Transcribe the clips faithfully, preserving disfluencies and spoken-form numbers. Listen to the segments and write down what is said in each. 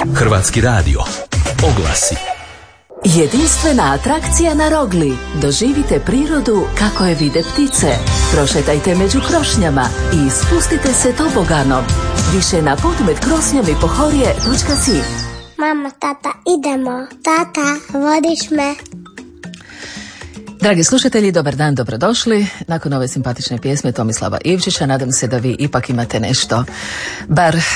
Hrvatski radio. Oglasi. Jedinstvena atrakcija na Rogli. Doživite prirodu kako je vide ptice. Prošetajte među krošnjama i spustite se toboganom. Više na podmet krošnjom i pohorje točka si. Mama, tata, idemo. Tata, vodiš me. Dragi slušatelji, dobar dan, dobrodošli. Nakon ove simpatične pjesme Tomislava Ivčića, nadam se da vi ipak imate nešto, bar, e,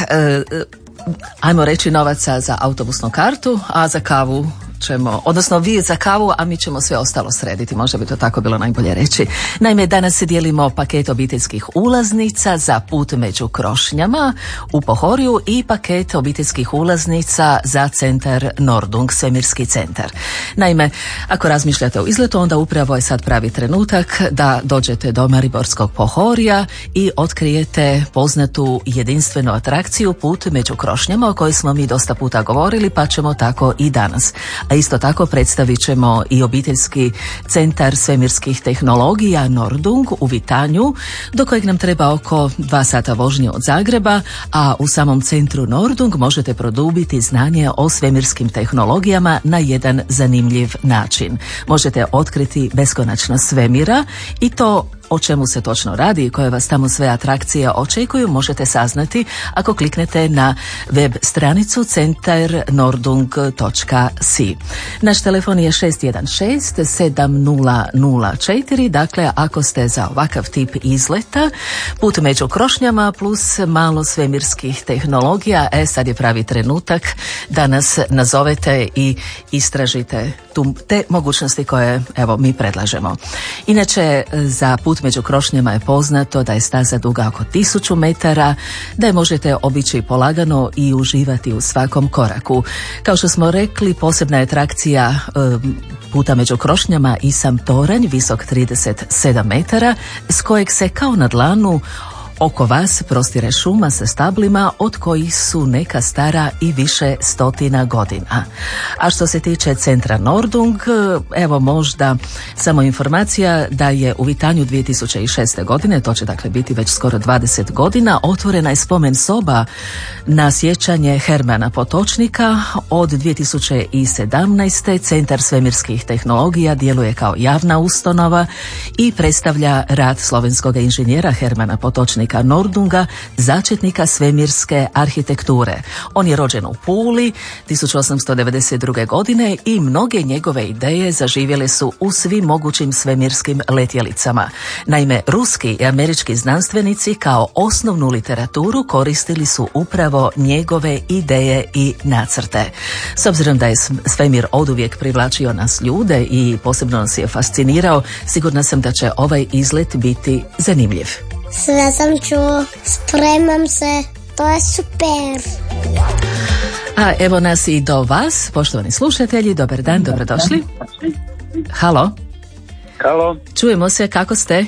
ajmo reći, novaca za autobusnu kartu, a za kavu ćemo, odnosno vi za kavu, a mi ćemo sve ostalo srediti, možda bi to tako bilo najbolje reći. Naime, danas se dijelimo paket obiteljskih ulaznica za put među krošnjama u Pohorju i paket obiteljskih ulaznica za centar Nordung, svemirski centar. Naime, ako razmišljate o izletu, onda upravo je sad pravi trenutak da dođete do Mariborskog Pohorja i otkrijete poznatu jedinstvenu atrakciju put među krošnjama, o kojoj smo mi dosta puta govorili, pa ćemo tako i danas. A isto tako predstavit ćemo i obiteljski centar svemirskih tehnologija Nordung u Vitanju, do kojeg nam treba oko dva sata vožnje od Zagreba, a u samom centru Nordung možete produbiti znanje o svemirskim tehnologijama na jedan zanimljiv način. Možete otkriti beskonačnost svemira i to o čemu se točno radi i koje vas tamo sve atrakcije očekuju možete saznati ako kliknete na web stranicu centar nordung točka si. Naš telefon je šest jedan šest sedam nula nula četiri, dakle ako ste za ovakav tip izleta, put među krošnjama plus malo svemirskih tehnologija, e sad je pravi trenutak da nas nazovete i istražite tu, te mogućnosti koje evo mi predlažemo. Inače, za put među krošnjama je poznato da je staza duga oko tisuću metara, da je možete obići polagano i uživati u svakom koraku. Kao što smo rekli, posebna je atrakcija e, puta među krošnjama i sam toranj, visok trideset sedam metara, s kojeg se kao na dlanu oko vas prostire šuma sa stablima od kojih su neka stara i više stotina godina. A što se tiče centra Nordung, evo možda samo informacija da je u Vitanju dvije tisuće šeste. godine, to će dakle biti već skoro dvadeset godina, otvorena je spomen soba na sjećanje Hermana Potočnika. Od dvije tisuće sedamnaeste. Centar svemirskih tehnologija djeluje kao javna ustanova i predstavlja rad slovenskog inženjera Hermana Potočnika Nordunga, začetnika svemirske arhitekture. On je rođen u Puli tisuću osamsto devedeset druge. godine i mnoge njegove ideje zaživjele su u svim mogućim svemirskim letjelicama. Naime, ruski i američki znanstvenici kao osnovnu literaturu koristili su upravo njegove ideje i nacrte. S obzirom da je svemir oduvijek privlačio nas ljude i posebno nas je fascinirao, sigurna sam da će ovaj izlet biti zanimljiv. Sve sam čuo, spremam se, to je super. A evo nas i do vas, poštovani slušatelji, dobar dan, dobrodošli. Halo. Halo. Čujemo se, kako ste?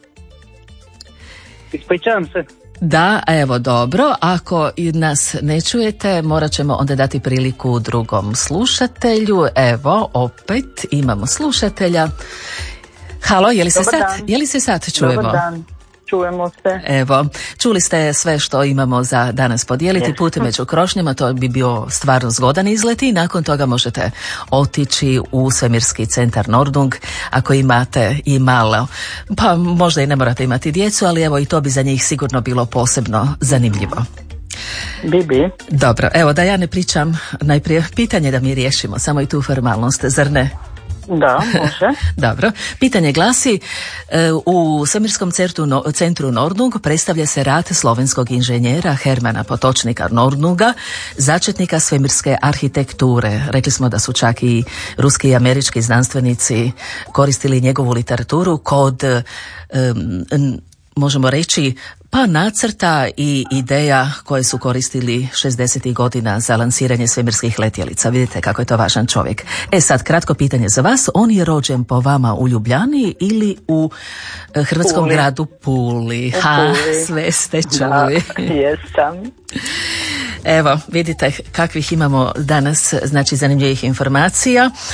Ispričavam se. Da, evo dobro, ako nas ne čujete, morat ćemo onda dati priliku drugom slušatelju. Evo, opet imamo slušatelja. Halo, je li se Dobar sad, dan. je li se sad čujemo? Dobar dan. Čujemo se. Evo, čuli ste sve što imamo za danas podijeliti. Yes. Put među krošnjama, to bi bio stvarno zgodan izlet i nakon toga možete otići u svemirski centar Nordung ako imate i malo, pa možda i ne morate imati djecu, ali evo i to bi za njih sigurno bilo posebno zanimljivo. Bibi. Dobro, evo da ja ne pričam, najprije pitanje da mi riješimo, samo i tu formalnost, zar ne? Da, može. Dobro. Pitanje glasi, u svemirskom centru, centru Nordung predstavlja se rad slovenskog inženjera Hermana Potočnika Nordunga, začetnika svemirske arhitekture. Rekli smo da su čak i ruski i američki znanstvenici koristili njegovu literaturu kod, um, možemo reći, pa nacrta i ideja koje su koristili šezdesetih godina za lansiranje svemirskih letjelica. Vidite kako je to važan čovjek. E sad, kratko pitanje za vas. On je rođen po vama u Ljubljani ili u hrvatskom Puli. gradu Puli? U Ha, Puli. sve ste čuli. Da, jesam. Evo, vidite kakvih imamo danas, znači zanimljivih informacija.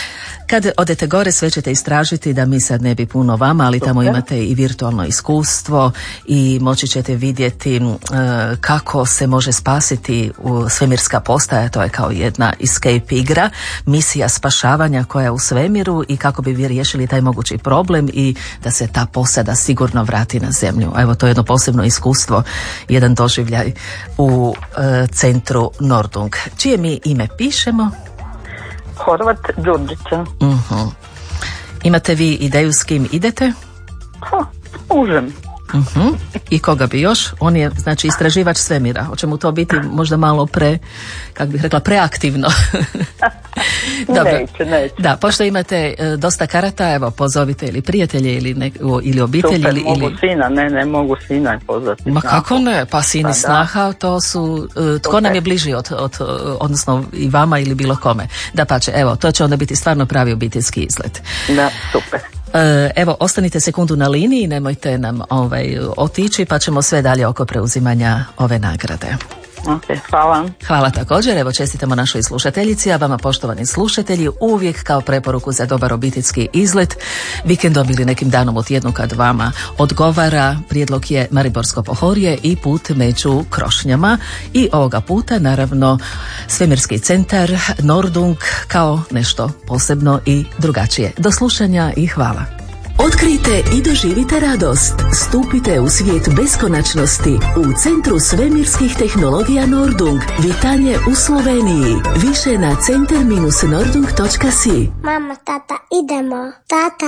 Kad odete gore sve ćete istražiti, da mi sad ne bi puno vama, ali tamo imate i virtualno iskustvo i moći ćete vidjeti e, kako se može spasiti u svemirska postaja, to je kao jedna escape igra, misija spašavanja koja je u svemiru i kako bi vi riješili taj mogući problem i da se ta posada sigurno vrati na zemlju. Evo, to je jedno posebno iskustvo, jedan doživljaj u e, centru Nordung. Čije mi ime pišemo? Horvat Đurđića. Uh-huh. Imate vi ideju s kim idete? Ha, užem. Uh-huh. I koga bi još? On je, znači, istraživač svemira. Hoće mu to biti možda malo pre, kako bih rekla, preaktivno. Neće, neće. Da, pošto imate e, dosta karata, evo, pozovite ili prijatelje ili, ne, ili obitelji. Super, ili, mogu ili... sina, ne, ne, mogu sina pozvati. Ma kako ne, pa sin i snaha, to su, e, tko Super. nam je bliži od, od, odnosno i vama ili bilo kome. Da pače, evo, to će onda biti stvarno pravi obiteljski izlet. Da, super. Evo, ostanite sekundu na liniji, nemojte nam ovaj, otići, pa ćemo sve dalje oko preuzimanja ove nagrade. Ok, hvala. Hvala također, evo čestitamo našoj slušateljici, a vama poštovani slušatelji uvijek kao preporuku za dobar obiteljski izlet, vikendom ili nekim danom u tjednu kad vama odgovara, prijedlog je Mariborsko pohorje i put među Krošnjama i ovoga puta naravno Svemirski centar Nordung kao nešto posebno i drugačije. Do slušanja i hvala. Otkrijte i doživite radost. Stupite u svijet beskonačnosti u Centru svemirskih tehnologija Nordung, Vitanje u Sloveniji. Više na center dash nordung dot si. Mama, tata, idemo. Tata.